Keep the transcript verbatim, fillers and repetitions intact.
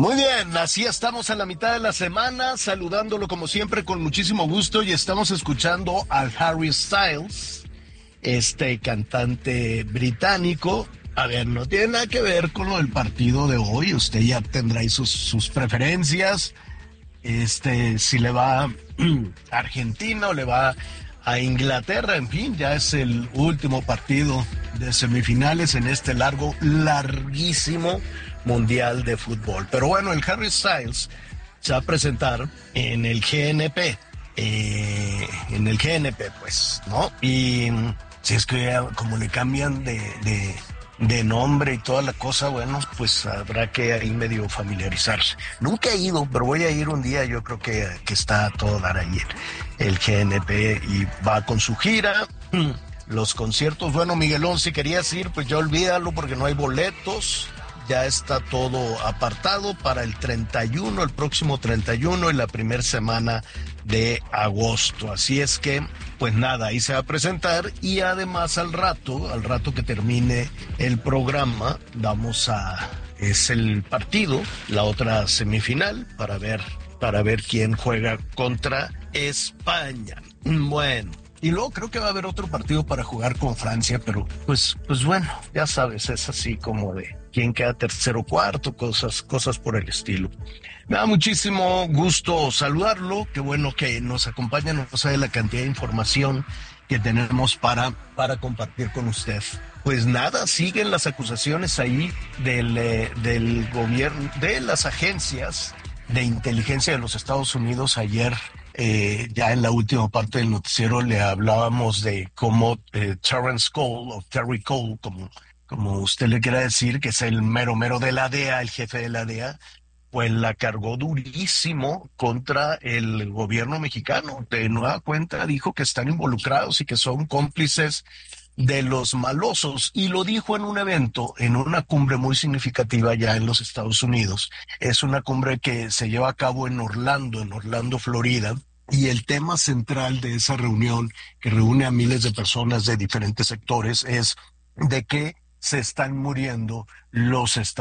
Muy bien, así estamos a la mitad de la semana, saludándolo como siempre con muchísimo gusto y estamos escuchando al Harry Styles, este cantante británico. A ver, no tiene nada que ver con lo del partido de hoy, usted ya tendrá ahí sus, sus preferencias, este, si le va a Argentina o le va a Inglaterra, en fin, ya es el último partido de semifinales en este largo, larguísimo mundial de fútbol. Pero bueno, el Harry Styles se va a presentar en el G N P, eh, en el G N P, pues, ¿no? Y si es que ya como le cambian de, de, de nombre y toda la cosa, bueno, pues habrá que ahí medio familiarizarse. Nunca he ido, pero voy a ir un día, yo creo que, que está a todo dar ahí el, el G N P y va con su gira. Los conciertos, bueno, Miguelón, si querías ir, pues ya olvídalo porque no hay boletos. Ya está todo apartado para el treinta y uno, el próximo treinta y uno y la primera semana de agosto. Así es que, pues nada, ahí se va a presentar y además al rato, al rato que termine el programa, vamos a, es el partido, la otra semifinal para ver, para ver quién juega contra España. Bueno. Y luego creo que va a haber otro partido para jugar con Francia, pero pues, pues bueno, ya sabes, es así como de quién queda tercero o cuarto, cosas, cosas por el estilo. Me da muchísimo gusto saludarlo, qué bueno que nos acompaña, no sabe la cantidad de información que tenemos para, para compartir con usted. Pues nada, siguen las acusaciones ahí del, eh, del gobierno, de las agencias de inteligencia de los Estados Unidos. Ayer Eh, ya en la última parte del noticiero le hablábamos de cómo eh, Terrence Cole, o Terry Cole, como, como usted le quiera decir, que es el mero mero de la D E A, el jefe de la D E A, pues la cargó durísimo contra el gobierno mexicano. De nueva cuenta dijo que están involucrados y que son cómplices de los malosos, y lo dijo en un evento, en una cumbre muy significativa ya en los Estados Unidos. Es una cumbre que se lleva a cabo en Orlando, en Orlando, Florida, y el tema central de esa reunión, que reúne a miles de personas de diferentes sectores, es de que se están muriendo los estados